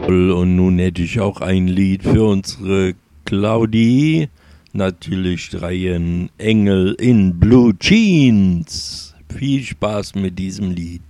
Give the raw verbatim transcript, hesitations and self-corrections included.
Und nun hätte ich auch ein Lied für unsere Claudi. Natürlich dreien Engel in Blue Jeans. Viel Spaß mit diesem Lied.